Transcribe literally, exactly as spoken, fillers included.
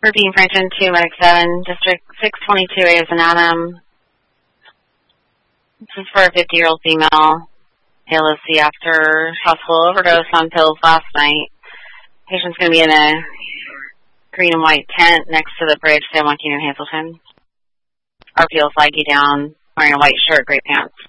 For Dean Franklin, two, Medic seven, District six twenty-two, A is an Adam. This is for a fifty-year-old female, A L O C after hospital overdose on pills last night. Patient's going to be in a green and white tent next to the bridge, San Joaquin and Hazleton. R P O flag you down, wearing a white shirt, gray pants.